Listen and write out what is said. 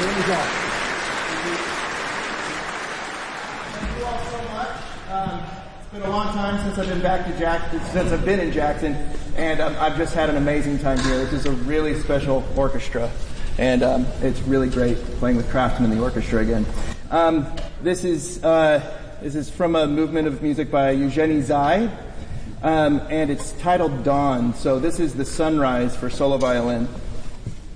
Here we go. Thank you all so much. It's been a long time since I've been in Jackson, and I've just had an amazing time here. This is a really special orchestra, and it's really great playing with Craftsman in the orchestra again. This is from a movement of music by Eugenie Zai, and it's titled Dawn. So this is the sunrise for solo violin.